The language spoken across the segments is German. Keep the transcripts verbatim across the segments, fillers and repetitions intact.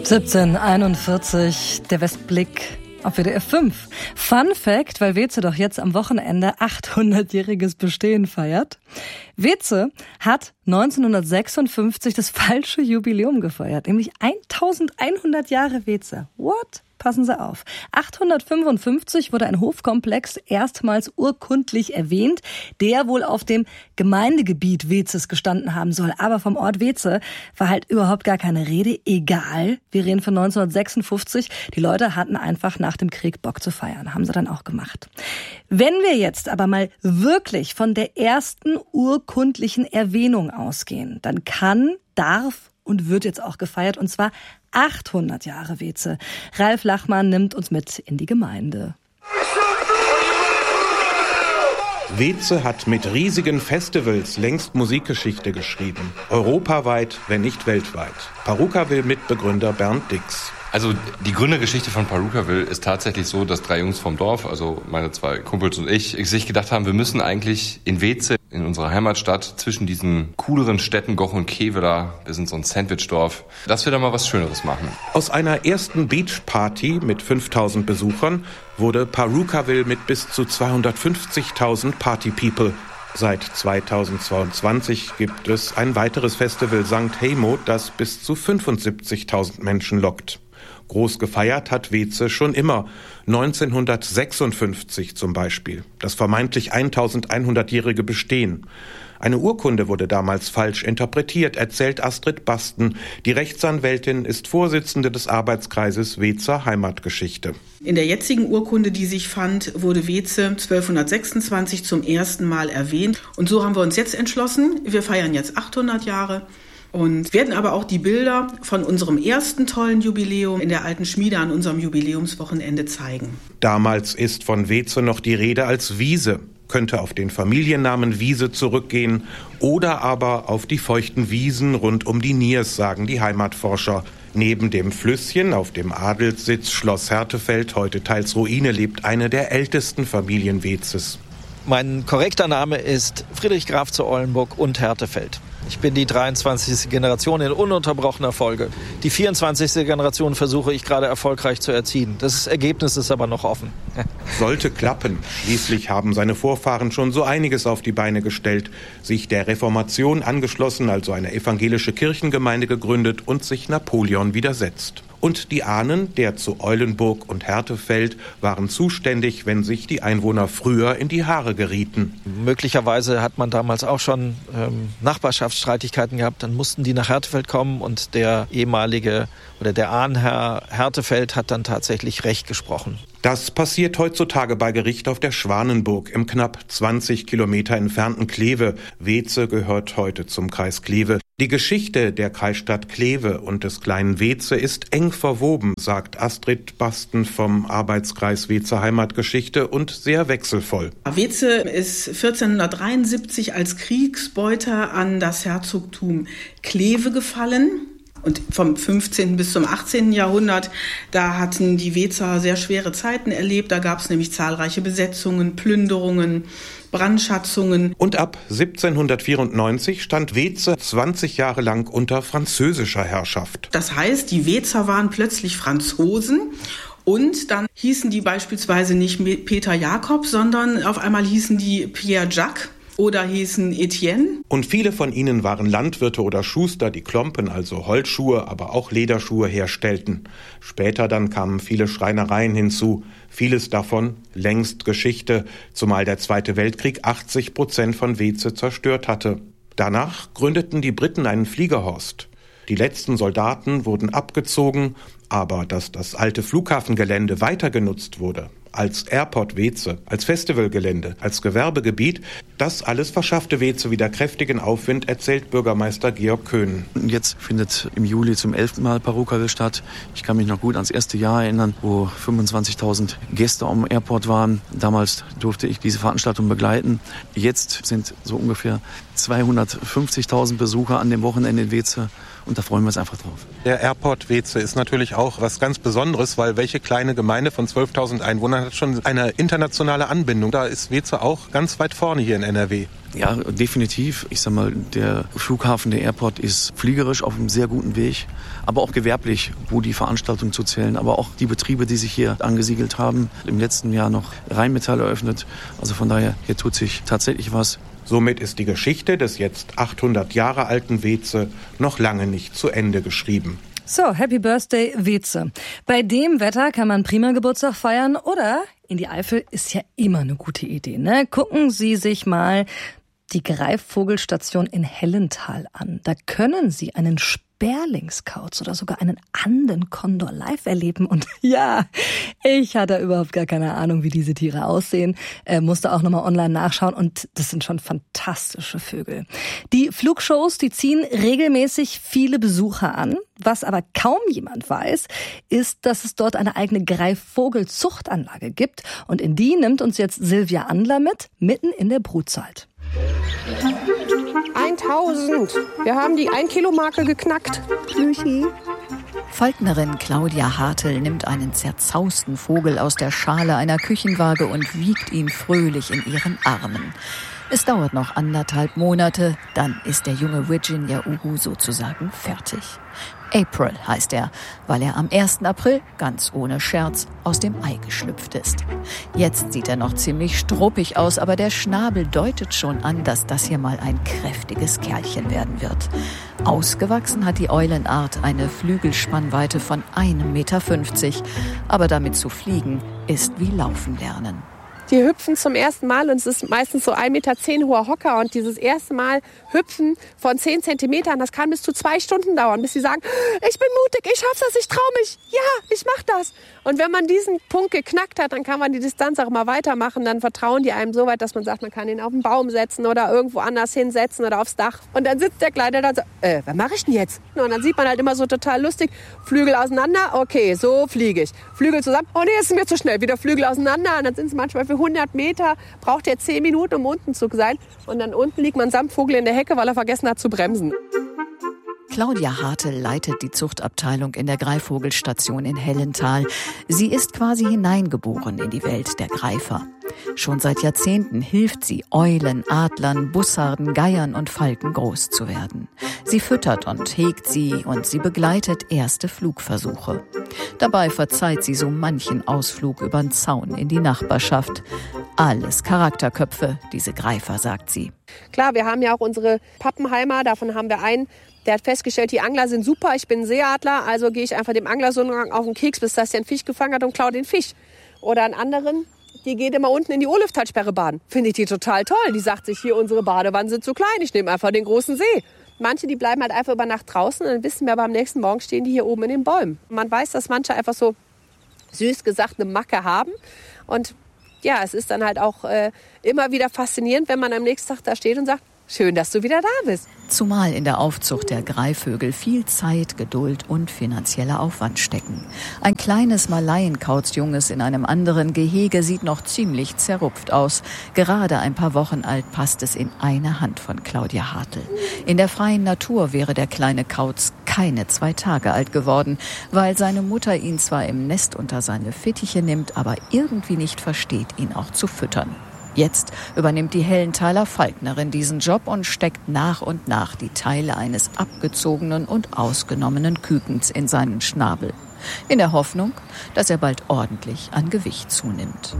siebzehn Uhr einundvierzig, der Westblick auf W D R fünf. Fun Fact, weil Weze doch jetzt am Wochenende achthundertjähriges Bestehen feiert. Weze hat neunzehnhundertsechsundfünfzig das falsche Jubiläum gefeiert, nämlich eintausendeinhundert Jahre Weze. What? Passen Sie auf. achthundertfünfundfünfzig wurde ein Hofkomplex erstmals urkundlich erwähnt, der wohl auf dem Gemeindegebiet Wezes gestanden haben soll. Aber vom Ort Weze war halt überhaupt gar keine Rede. Egal, wir reden von neunzehnhundertsechsundfünfzig. Die Leute hatten einfach nach dem Krieg Bock zu feiern. Haben sie dann auch gemacht. Wenn wir jetzt aber mal wirklich von der ersten urkundlichen Erwähnung ausgehen, dann kann, darf und wird jetzt auch gefeiert, und zwar achthundert Jahre Weze. Ralf Lachmann nimmt uns mit in die Gemeinde. Weze hat mit riesigen Festivals längst Musikgeschichte geschrieben. Europaweit, wenn nicht weltweit. Parukaville-Mitbegründer Bernd Dix. Also die Gründergeschichte von Parukaville ist tatsächlich so, dass drei Jungs vom Dorf, also meine zwei Kumpels und ich, sich gedacht haben, wir müssen eigentlich in Weze, in unserer Heimatstadt, zwischen diesen cooleren Städten Goch und Kevela, wir sind so ein Sandwichdorf, dass wir da mal was Schöneres machen. Aus einer ersten Beachparty mit fünftausend Besuchern wurde Parukaville mit bis zu zweihundertfünfzigtausend Party-People. Seit zweitausendzweiundzwanzig gibt es ein weiteres Festival Sankt Heimo, das bis zu fünfundsiebzigtausend Menschen lockt. Groß gefeiert hat Weze schon immer, neunzehnhundertsechsundfünfzig zum Beispiel, das vermeintlich eintausendeinhundertjährige Bestehen. Eine Urkunde wurde damals falsch interpretiert, erzählt Astrid Basten. Die Rechtsanwältin ist Vorsitzende des Arbeitskreises Wezer Heimatgeschichte. In der jetzigen Urkunde, die sich fand, wurde Weze zwölfhundertsechsundzwanzig zum ersten Mal erwähnt. Und so haben wir uns jetzt entschlossen, wir feiern jetzt achthundert Jahre. Und werden aber auch die Bilder von unserem ersten tollen Jubiläum in der alten Schmiede an unserem Jubiläumswochenende zeigen. Damals ist von Weze noch die Rede als Wiese. Könnte auf den Familiennamen Wiese zurückgehen oder aber auf die feuchten Wiesen rund um die Niers, sagen die Heimatforscher. Neben dem Flüsschen auf dem Adelssitz Schloss Hertefeld, heute teils Ruine, lebt eine der ältesten Familien Wezes. Mein korrekter Name ist Friedrich Graf zu Eulenburg und Hertefeld. Ich bin die dreiundzwanzigste Generation in ununterbrochener Folge. Die vierundzwanzigste Generation versuche ich gerade erfolgreich zu erziehen. Das Ergebnis ist aber noch offen. Sollte klappen. Schließlich haben seine Vorfahren schon so einiges auf die Beine gestellt, sich der Reformation angeschlossen, also eine evangelische Kirchengemeinde gegründet und sich Napoleon widersetzt. Und die Ahnen, der zu Eulenburg und Hertefeld, waren zuständig, wenn sich die Einwohner früher in die Haare gerieten. Möglicherweise hat man damals auch schon ähm, Nachbarschaftsstreitigkeiten gehabt. Dann mussten die nach Hertefeld kommen und der ehemalige oder der Ahnherr Hertefeld hat dann tatsächlich Recht gesprochen. Das passiert heutzutage bei Gericht auf der Schwanenburg im knapp zwanzig Kilometer entfernten Kleve. Weze gehört heute zum Kreis Kleve. Die Geschichte der Kreisstadt Kleve und des kleinen Weze ist eng verwoben, sagt Astrid Basten vom Arbeitskreis Wezer Heimatgeschichte, und sehr wechselvoll. Weze ist vierzehnhundertdreiundsiebzig als Kriegsbeute an das Herzogtum Kleve gefallen. Und vom fünfzehnten bis zum achtzehnten Jahrhundert, da hatten die Wezer sehr schwere Zeiten erlebt. Da gab es nämlich zahlreiche Besetzungen, Plünderungen, Brandschatzungen. Und ab siebzehnhundertvierundneunzig stand Weze zwanzig Jahre lang unter französischer Herrschaft. Das heißt, die Wezer waren plötzlich Franzosen. Und dann hießen die beispielsweise nicht Peter Jakob, sondern auf einmal hießen die Pierre Jacques. Oder hießen Etienne. Und viele von ihnen waren Landwirte oder Schuster, die Klompen, also Holzschuhe, aber auch Lederschuhe herstellten. Später dann kamen viele Schreinereien hinzu. Vieles davon längst Geschichte, zumal der Zweite Weltkrieg achtzig Prozent von Weze zerstört hatte. Danach gründeten die Briten einen Fliegerhorst. Die letzten Soldaten wurden abgezogen, aber dass das alte Flughafengelände weiter genutzt wurde, als Airport Weze, als Festivalgelände, als Gewerbegebiet, das alles verschaffte Weze wieder kräftigen Aufwind, erzählt Bürgermeister Georg Köhn. Jetzt findet im Juli zum elften Mal Parukaville statt. Ich kann mich noch gut ans erste Jahr erinnern, wo fünfundzwanzigtausend Gäste am Airport waren. Damals durfte ich diese Veranstaltung begleiten. Jetzt sind so ungefähr zweihundertfünfzigtausend Besucher an dem Wochenende in Weze. und da freuen wir uns einfach drauf. Der Airport Weeze ist natürlich auch was ganz Besonderes, weil welche kleine Gemeinde von zwölftausend Einwohnern hat schon eine internationale Anbindung. Da ist Weeze auch ganz weit vorne hier in N R W. Ja, definitiv. Ich sag mal, der Flughafen, der Airport ist fliegerisch auf einem sehr guten Weg, aber auch gewerblich, wo die Veranstaltungen zu zählen, aber auch die Betriebe, die sich hier angesiedelt haben. Im letzten Jahr noch Rheinmetall eröffnet. Also von daher, hier tut sich tatsächlich was. Somit ist die Geschichte des jetzt achthundert Jahre alten Weeze noch lange nicht zu Ende geschrieben. So, Happy Birthday, Weeze. Bei dem Wetter kann man prima Geburtstag feiern oder in die Eifel ist ja immer eine gute Idee, ne? Gucken Sie sich mal die Greifvogelstation in Hellental an. Da können Sie einen Sperlingskauz oder sogar einen Andenkondor live erleben. Und ja, ich hatte überhaupt gar keine Ahnung, wie diese Tiere aussehen. Äh, musste auch nochmal online nachschauen und das sind schon fantastische Vögel. Die Flugshows, die ziehen regelmäßig viele Besucher an. Was aber kaum jemand weiß, ist, dass es dort eine eigene Greifvogelzuchtanlage gibt. Und in die nimmt uns jetzt Silvia Andler mit, mitten in der Brutzeit. tausend. Wir haben die ein-Kilo-Marke geknackt. Plüschi. Falknerin Claudia Hartl nimmt einen zerzausten Vogel aus der Schale einer Küchenwaage und wiegt ihn fröhlich in ihren Armen. Es dauert noch anderthalb Monate, dann ist der junge Virginia Uhu sozusagen fertig. April heißt er, weil er am ersten April, ganz ohne Scherz, aus dem Ei geschlüpft ist. Jetzt sieht er noch ziemlich struppig aus, aber der Schnabel deutet schon an, dass das hier mal ein kräftiges Kerlchen werden wird. Ausgewachsen hat die Eulenart eine Flügelspannweite von einem Meter fünfzig, aber damit zu fliegen ist wie Laufen lernen. Die hüpfen zum ersten Mal und es ist meistens so ein Meter zehn hoher Hocker und dieses erste Mal hüpfen von zehn Zentimetern, das kann bis zu zwei Stunden dauern, bis sie sagen, ich bin mutig, ich schaff das, ich trau mich, ja, ich mach das. Und wenn man diesen Punkt geknackt hat, dann kann man die Distanz auch immer weitermachen, dann vertrauen die einem so weit, dass man sagt, man kann ihn auf den Baum setzen oder irgendwo anders hinsetzen oder aufs Dach. Und dann sitzt der Kleine da und sagt, äh, was mache ich denn jetzt? Und dann sieht man halt immer so total lustig, Flügel auseinander, okay, so fliege ich. Flügel zusammen, oh nee, ist mir zu schnell, wieder Flügel auseinander und dann sind es manchmal für hundert Meter, braucht er zehn Minuten, um unten zu sein. Und dann unten liegt man samt Vogel in der Hecke, weil er vergessen hat zu bremsen. Claudia Hartl leitet die Zuchtabteilung in der Greifvogelstation in Hellental. Sie ist quasi hineingeboren in die Welt der Greifer. Schon seit Jahrzehnten hilft sie Eulen, Adlern, Bussarden, Geiern und Falken groß zu werden. Sie füttert und hegt sie und sie begleitet erste Flugversuche. Dabei verzeiht sie so manchen Ausflug übern Zaun in die Nachbarschaft. Alles Charakterköpfe, diese Greifer, sagt sie. Klar, wir haben ja auch unsere Pappenheimer, davon haben wir einen, der hat festgestellt, die Angler sind super, ich bin ein Seeadler, also gehe ich einfach dem Angler so lange auf den Keks, bis das der einen Fisch gefangen hat und klaue den Fisch. Oder einen anderen, die geht immer unten in die Urlüftalsperre baden. Finde ich die total toll. Die sagt sich, hier, unsere Badewannen sind zu klein, ich nehme einfach den großen See. Manche, die bleiben halt einfach über Nacht draußen und dann wissen wir aber am nächsten Morgen stehen die hier oben in den Bäumen. Man weiß, dass manche einfach so süß gesagt eine Macke haben und ja, es ist dann halt auch äh, immer wieder faszinierend, wenn man am nächsten Tag da steht und sagt, schön, dass du wieder da bist. Zumal in der Aufzucht der Greifvögel viel Zeit, Geduld und finanzieller Aufwand stecken. Ein kleines Malayenkauzjunges in einem anderen Gehege sieht noch ziemlich zerrupft aus. Gerade ein paar Wochen alt passt es in eine Hand von Claudia Hartl. In der freien Natur wäre der kleine Kauz keine zwei Tage alt geworden, weil seine Mutter ihn zwar im Nest unter seine Fittiche nimmt, aber irgendwie nicht versteht, ihn auch zu füttern. Jetzt übernimmt die Hellenthaler Falknerin diesen Job und steckt nach und nach die Teile eines abgezogenen und ausgenommenen Kükens in seinen Schnabel. In der Hoffnung, dass er bald ordentlich an Gewicht zunimmt.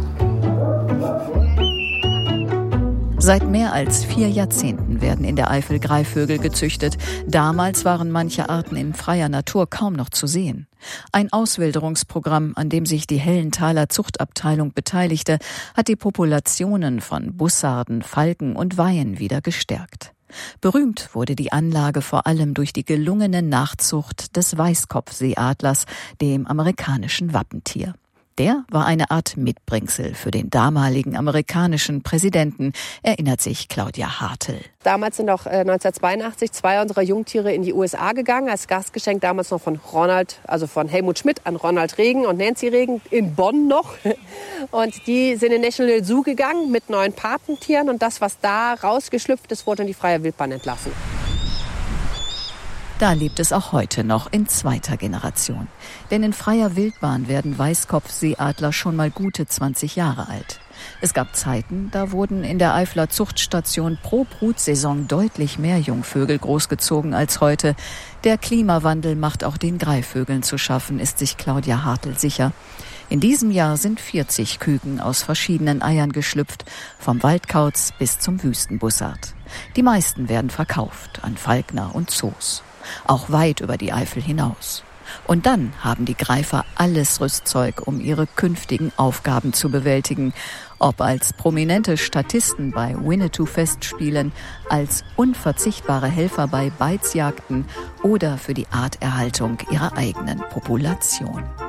Seit mehr als vier Jahrzehnten werden in der Eifel Greifvögel gezüchtet. Damals waren manche Arten in freier Natur kaum noch zu sehen. Ein Auswilderungsprogramm, an dem sich die Hellenthaler Zuchtabteilung beteiligte, hat die Populationen von Bussarden, Falken und Weihen wieder gestärkt. Berühmt wurde die Anlage vor allem durch die gelungene Nachzucht des Weißkopfseeadlers, dem amerikanischen Wappentier. Der war eine Art Mitbringsel für den damaligen amerikanischen Präsidenten, erinnert sich Claudia Hartl. Damals sind auch äh, neunzehnhundertzweiundachtzig zwei unserer Jungtiere in die U S A gegangen, als Gastgeschenk damals noch von Ronald, also von Helmut Schmidt an Ronald Reagan und Nancy Reagan in Bonn noch. Und die sind in National Zoo gegangen mit neuen Patentieren und das, was da rausgeschlüpft ist, wurde in die freie Wildbahn entlassen. Da lebt es auch heute noch in zweiter Generation. Denn in freier Wildbahn werden Weißkopfseeadler schon mal gute zwanzig Jahre alt. Es gab Zeiten, da wurden in der Eifler Zuchtstation pro Brutsaison deutlich mehr Jungvögel großgezogen als heute. Der Klimawandel macht auch den Greifvögeln zu schaffen, ist sich Claudia Hartl sicher. In diesem Jahr sind vierzig Küken aus verschiedenen Eiern geschlüpft, vom Waldkauz bis zum Wüstenbussard. Die meisten werden verkauft an Falkner und Zoos, auch weit über die Eifel hinaus. Und dann haben die Greifer alles Rüstzeug, um ihre künftigen Aufgaben zu bewältigen. Ob als prominente Statisten bei Winnetou-Festspielen, als unverzichtbare Helfer bei Beizjagden oder für die Arterhaltung ihrer eigenen Population.